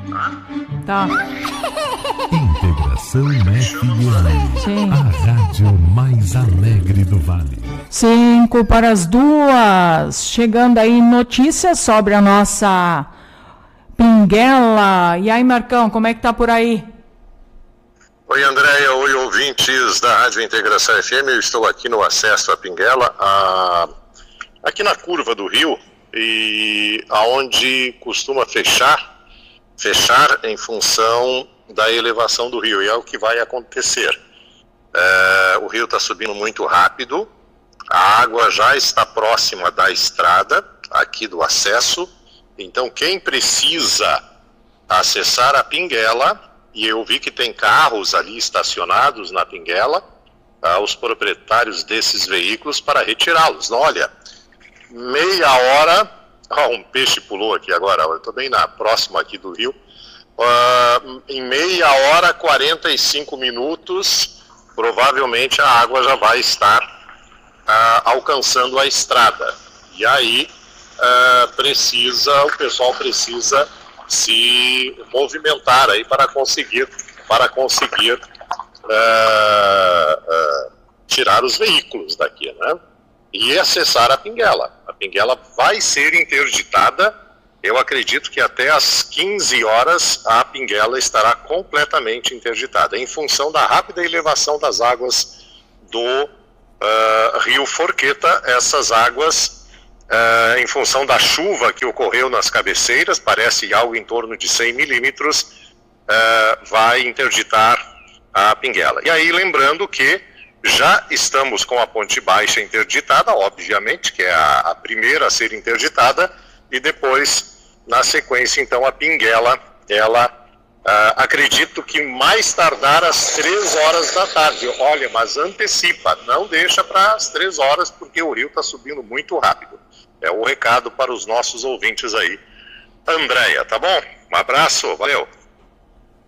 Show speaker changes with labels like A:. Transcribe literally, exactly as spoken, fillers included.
A: Tá.
B: Integração F M. Sim. A rádio mais alegre do Vale.
A: Cinco para as duas. Chegando aí notícias sobre a nossa Pinguela. E aí, Marcão, como é que tá por aí?
C: Oi, Andréia. Oi, ouvintes da Rádio Integração F M. Eu estou aqui no acesso à Pinguela, a... aqui na curva do rio, e aonde costuma fechar, fechar em função da elevação do rio, e é o que vai acontecer. É, o rio está subindo muito rápido, a água já está próxima da estrada, aqui do acesso, então quem precisa acessar a Pinguela, e eu vi que tem carros ali estacionados na Pinguela, ah, os proprietários desses veículos para retirá-los. Olha, meia hora, oh, um peixe pulou aqui agora, eu estou bem na próxima aqui do rio, uh, em meia hora, quarenta e cinco minutos, provavelmente a água já vai estar uh, alcançando a estrada, e aí uh, precisa, o pessoal precisa se movimentar aí para conseguir, para conseguir uh, uh, tirar os veículos daqui, né? E acessar a Pinguela. A Pinguela vai ser interditada, eu acredito que até às quinze horas a Pinguela estará completamente interditada, em função da rápida elevação das águas do uh, rio Forqueta. Essas águas, uh, em função da chuva que ocorreu nas cabeceiras, parece algo em torno de cem milímetros, uh, vai interditar a Pinguela. E aí, lembrando que já estamos com a Ponte Baixa interditada, obviamente, que é a, a primeira a ser interditada, e depois, na sequência, então, a Pinguela, ela, uh, acredito que mais tardar às três horas da tarde. Olha, mas antecipa, não deixa para as três horas, porque o rio está subindo muito rápido. É o recado para os nossos ouvintes aí. Andréia, tá bom? Um abraço, valeu!